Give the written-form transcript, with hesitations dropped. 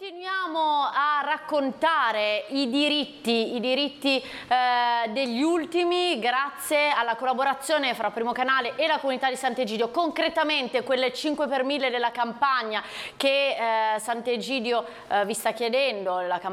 Continuiamo a raccontare i diritti degli ultimi grazie alla collaborazione fra Primo Canale e la comunità di Sant'Egidio, concretamente quelle 5 per 1000 della campagna che Sant'Egidio vi sta chiedendo, la campagna